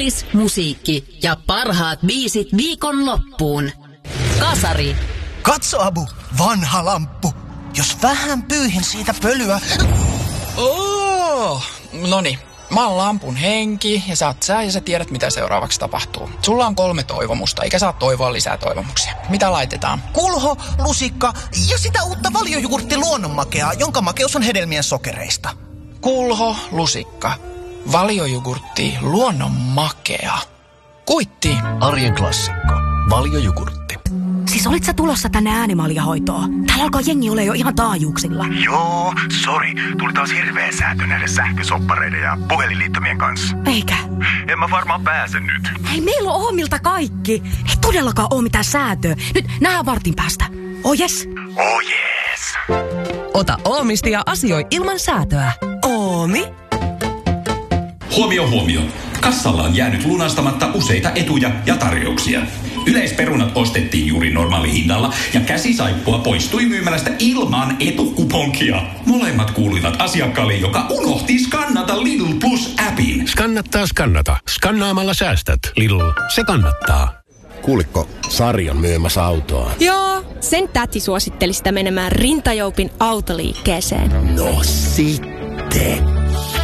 pelis, musiikki ja parhaat biisit viikonloppuun. Kasari. Katso, Abu, vanha lamppu. Jos vähän pyyhin siitä pölyä... Noniin. Mä oon lampun henki ja sä oot sä ja sä tiedät mitä seuraavaksi tapahtuu. Sulla on 3 toivomusta, eikä saa toivoa lisää toivomuksia. Mitä laitetaan? Kulho, lusikka ja sitä uutta valiojugurtti luonnonmakeaa, jonka makeus on hedelmien sokereista. Kulho, lusikka, valiojugurtti, luonnonmakea. Kuitti. Arjen klassikko. Valiojugurtti. Siis olit sä tulossa tänne äänimaljahoitoon? Täällä alkaa jengi ole jo ihan taajuuksilla. Joo, sori. Tuli taas hirveä säätö näiden sähkösoppareiden ja puhelinliittomien kanssa. Eikä? En mä varmaan pääse nyt. Hei, meillä on Oomilta kaikki. Ei todellakaan oo mitään säätöä. Nyt nähdään vartin päästä. Oh yes. Oh yes. Ota Oomista ja asioi ilman säätöä. Oomi. Huomio, huomio. Kassalla on jäänyt lunastamatta useita etuja ja tarjouksia. Yleisperunat ostettiin juuri normaalihinnalla ja käsisaippua poistui myymälästä ilman etukuponkia. Molemmat kuuluivat asiakkaalle, joka unohti skannata Lidl Plus-appin. Skannata. Skannaamalla säästät. Lidl, se kannattaa. Kuuliko Sari on myymässä autoa? Joo, sen täti suositteli sitä menemään Rintajoupin autoliikkeeseen. No sitten.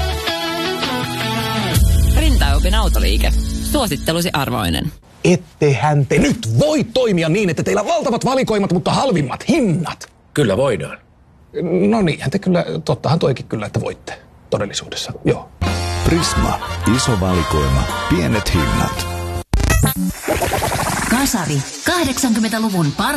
Rintajoupin autoliike. Suosittelusi arvoinen. Ettehän te nyt voi toimia niin, että teillä on valtavat valikoimat, mutta halvimmat hinnat. Kyllä voidaan. No niinhän te kyllä, tottahan toikin kyllä, että voitte todellisuudessa, joo. Prisma. Iso valikoima. Pienet hinnat. Kasari. 80-luvun